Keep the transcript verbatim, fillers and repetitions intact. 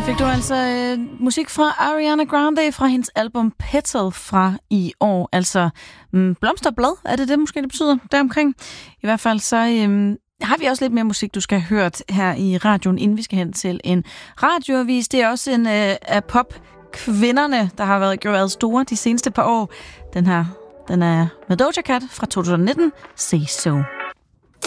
Fik du altså øh, musik fra Ariana Grande fra hendes album Petal fra i år. Altså mm, blomsterblad, er det det måske, det betyder deromkring? I hvert fald så øh, har vi også lidt mere musik, du skal have hørt her i radioen, inden vi skal hen til en radioavis. Det er også en øh, af popkvinderne, der har været gjort store de seneste par år. Den her, den er med Doja Cat fra to tusind nitten, Say So.